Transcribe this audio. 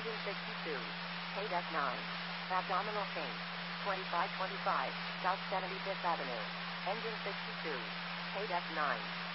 Engine 62. KDEC 9. Abdominal change. 2525, South 75th Avenue. Engine 62. KDEC 9.